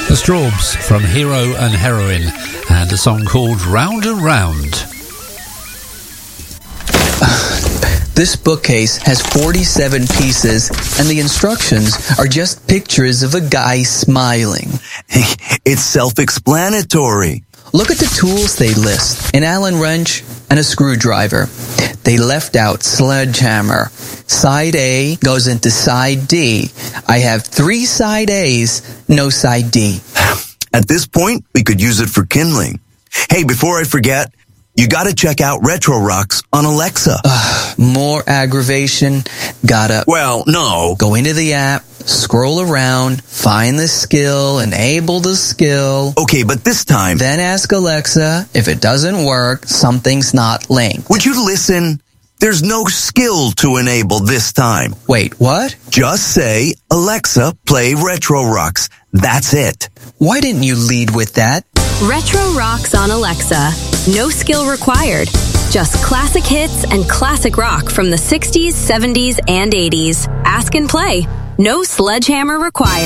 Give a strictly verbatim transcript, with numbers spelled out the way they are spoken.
The Strawbs from Hero and Heroine, and a song called Round and Round. This bookcase has forty-seven pieces, and the instructions are just pictures of a guy smiling. It's self-explanatory. Look at the tools they list. An Allen wrench and a screwdriver. They left out sledgehammer. Side A goes into side D. I have three side A's, no side D. At this point, we could use it for kindling. Hey, before I forget, you gotta check out Retro Rocks on Alexa. Uh, more aggravation. Gotta... Well, no. Go into the app, scroll around, find the skill, enable the skill. Okay, but this time... Then ask Alexa, if it doesn't work, something's not linked. Would you listen? There's no skill to enable this time. Wait, what? Just say, Alexa, play Retro Rocks. That's it. Why didn't you lead with that? Retro Rocks on Alexa. No skill required. Just classic hits and classic rock from the sixties, seventies, and eighties. Ask and play. No sledgehammer required.